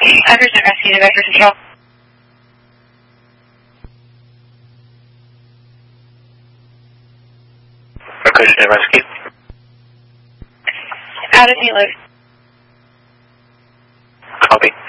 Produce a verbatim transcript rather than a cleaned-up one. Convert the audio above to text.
Understood, rescue to Vector Control. Recursion to rescue. Out of field. Copy.